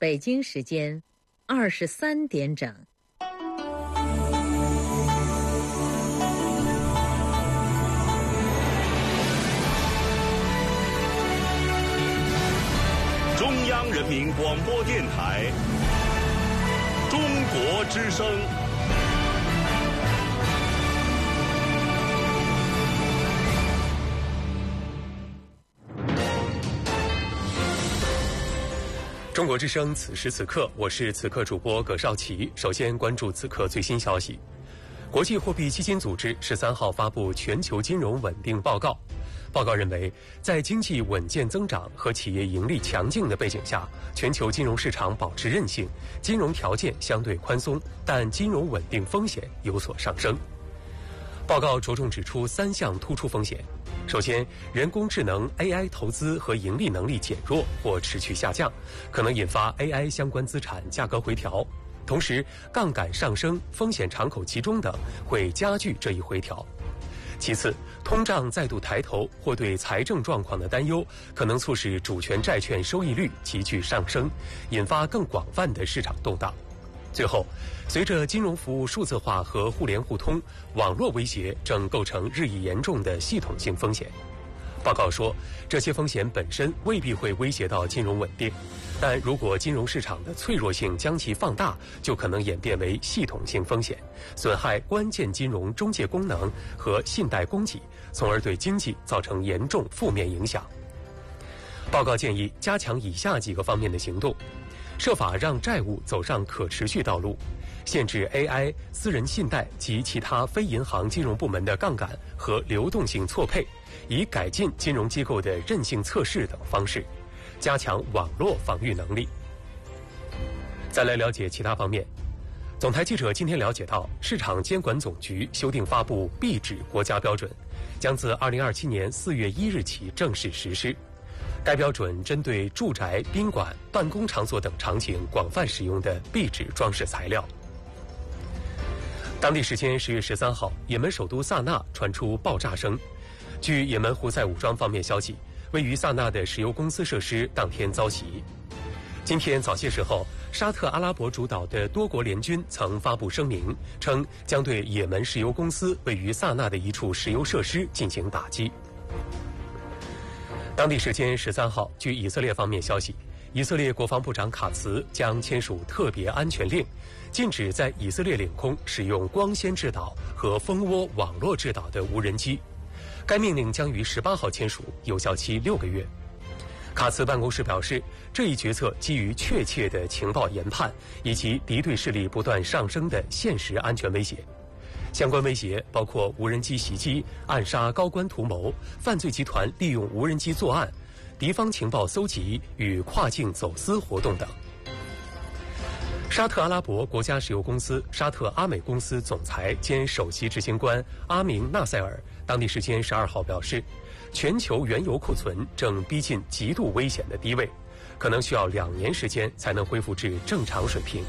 北京时间23点整。 中央人民广播电台中国之声。 中国之声，此时此刻，我是此刻主播葛少奇。首先关注此刻最新消息。国际货币基金组织13号发布全球金融稳定报告。报告认为，在经济稳健增长和企业盈利强劲的背景下，全球金融市场保持韧性，金融条件相对宽松，但金融稳定风险有所上升。报告着重指出3项突出风险。首先，人工智能 AI 投资和盈利能力减弱或持续下降，可能引发 AI 相关资产价格回调。同时，杠杆上升、风险敞口集中等会加剧这一回调。其次，通胀再度抬头或对财政状况的担忧，可能促使主权债券收益率急剧上升，引发更广泛的市场动荡。最后，随着金融服务数字化和互联互通，网络威胁正构成日益严重的系统性风险。报告说，这些风险本身未必会威胁到金融稳定，但如果金融市场的脆弱性将其放大，就可能演变为系统性风险，损害关键金融中介功能和信贷供给，从而对经济造成严重负面影响。报告建议加强以下几个方面的行动：设法让债务走上可持续道路，限制 AI、私人信贷及其他非银行金融部门的杠杆和流动性错配，以改进金融机构的韧性测试等方式，加强网络防御能力。再来了解其他方面。总台记者今天了解到，市场监管总局修订发布币纸国家标准，将自2027年4月1日起正式实施。该标准针对住宅、宾馆、办公场所等场景广泛使用的壁纸装饰材料。当地时间10月13号，也门首都萨那传出爆炸声。据也门胡塞武装方面消息，位于萨那的石油公司设施当天遭袭。今天早些时候，沙特阿拉伯主导的多国联军曾发布声明，称将对也门石油公司位于萨那的一处石油设施进行打击。当地时间13号，据以色列方面消息，以色列国防部长卡茨将签署特别安全令，禁止在以色列领空使用光纤制导和蜂窝网络制导的无人机。该命令将于18号签署，有效期6个月。卡茨办公室表示，这一决策基于确切的情报研判以及敌对势力不断上升的现实安全威胁。相关威胁包括无人机袭击、暗杀高官图谋、犯罪集团利用无人机作案、敌方情报搜集与跨境走私活动等。沙特阿拉伯国家石油公司沙特阿美公司总裁兼首席执行官阿明纳塞尔当地时间12号表示，全球原油库存正逼近极度危险的低位，可能需要2年时间才能恢复至正常水平。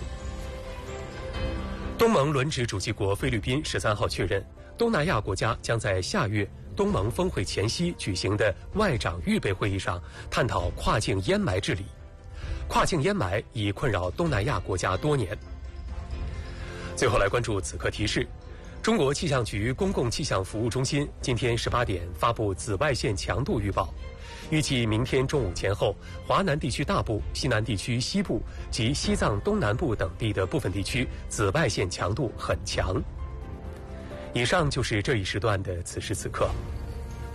东盟轮值主席国菲律宾13号确认，东南亚国家将在下月东盟峰会前夕举行的外长预备会议上探讨跨境烟霾治理。跨境烟霾已困扰东南亚国家多年。最后来关注此刻提示，中国气象局公共气象服务中心今天18点发布紫外线强度预报，预计明天中午前后，华南地区大部、西南地区西部及西藏东南部等地的部分地区紫外线强度很强。以上就是这一时段的此时此刻。